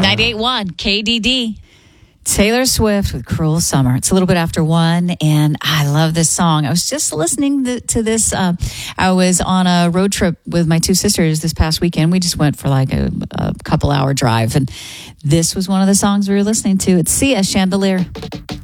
98.1 KDD. Taylor Swift with Cruel Summer. It's a little bit after 1, and I love this song. I was just listening to this. I was on a road trip with my two sisters this past weekend. We just went for like a couple-hour drive, and this was one of the songs we were listening to. It's Sia, Chandelier.